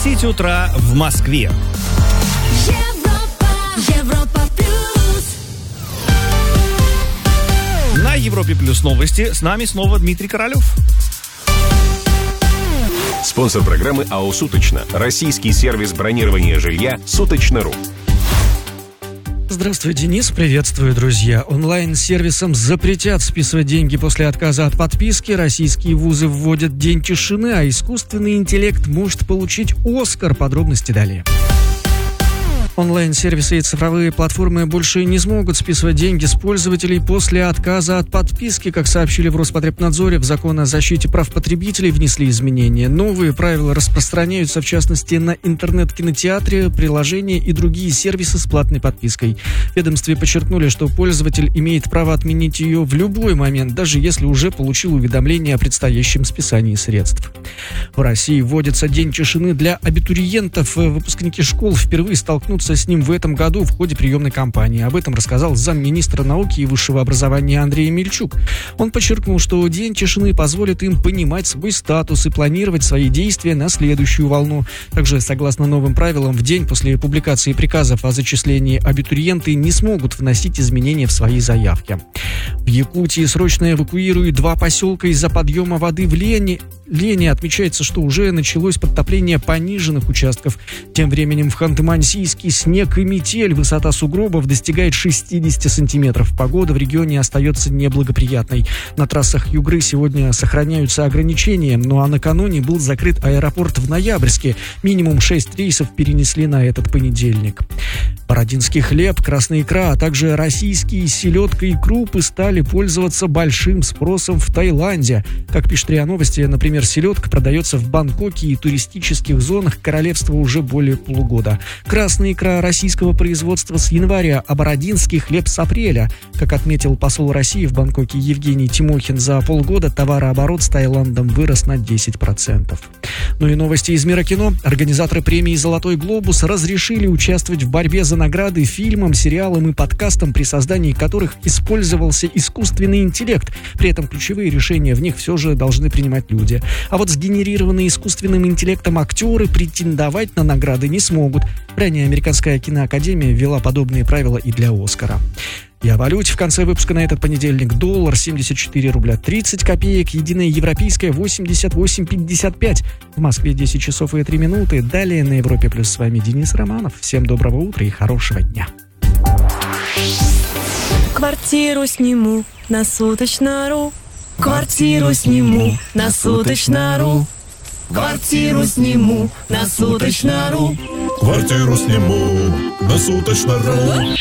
10 утра в Москве. Европа плюс. На Европе плюс новости. С нами снова Дмитрий Королев. Спонсор программы АО «Суточно». Российский сервис бронирования жилья «Суточно.ру». Здравствуй, Денис. Приветствую, друзья. Онлайн-сервисам запретят списывать деньги после отказа от подписки. Российские вузы вводят день тишины, а искусственный интеллект может получить «Оскар». Подробности далее. Онлайн-сервисы и цифровые платформы больше не смогут списывать деньги с пользователей после отказа от подписки. Как сообщили в Роспотребнадзоре, в закон о защите прав потребителей внесли изменения. Новые правила распространяются, в частности, на интернет-кинотеатры, приложения и другие сервисы с платной подпиской. В ведомстве подчеркнули, что пользователь имеет право отменить ее в любой момент, даже если уже получил уведомление о предстоящем списании средств. В России вводится день тишины для абитуриентов. Выпускники школ впервые столкнутся с ним в этом году в ходе приемной кампании. Об этом рассказал замминистра науки и высшего образования Андрей Мельчук. Он подчеркнул, что день тишины позволит им понимать свой статус и планировать свои действия на следующую волну. Также, согласно новым правилам, в день после публикации приказов о зачислении абитуриенты не смогут вносить изменения в свои заявки. В Якутии срочно эвакуируют 2 поселка из-за подъема воды в Лени. Отмечается, что уже началось подтопление пониженных участков. Тем временем в Ханты-Мансийске снег и метель. Высота сугробов достигает 60 сантиметров. Погода в регионе остается неблагоприятной. На трассах Югры сегодня сохраняются ограничения, ну а накануне был закрыт аэропорт в Ноябрьске. Минимум 6 рейсов перенесли на этот понедельник. Бородинский хлеб, красная икра, а также российские селедка и крупы стали пользоваться большим спросом в Таиланде. Как пишет РИА Новости, например, селедка продается в Бангкоке и туристических зонах королевства уже более полугода. Красная икра российского производства с января, а бородинский хлеб с апреля. Как отметил посол России в Бангкоке Евгений Тимохин, за полгода товарооборот с Таиландом вырос на 10%. Ну и новости из мира кино. Организаторы премии «Золотой глобус» разрешили участвовать в борьбе за награды фильмам, сериалам и подкастам, при создании которых использовался искусственный интеллект. При этом ключевые решения в них все же должны принимать люди. А вот сгенерированные искусственным интеллектом актеры претендовать на награды не смогут. Ранее Американская киноакадемия ввела подобные правила и для «Оскара». И о валюте в конце выпуска на этот понедельник. Доллар 74 рубля 30 копеек, единая европейская 88,55. В Москве 10 часов и 3 минуты. Далее на Европе плюс с вами Денис Романов. Всем доброго утра и хорошего дня. Квартиру сниму на Суточно.ру. Квартиру сниму на Суточно.ру. Квартиру сниму на Суточно.ру. Квартиру сниму на Суточно.ру.